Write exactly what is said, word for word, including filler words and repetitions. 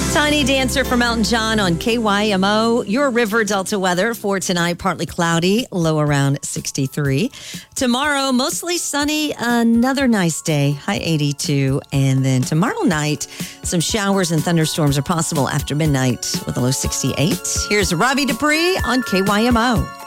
Tiny Dancer from Elton John on K Y M O. Your River Delta weather for tonight, partly cloudy, low around sixty-three. Tomorrow, mostly sunny, another nice day, high eighty-two. And then tomorrow night, some showers and thunderstorms are possible after midnight with a low sixty-eight. Here's Robbie Dupree on K Y M O.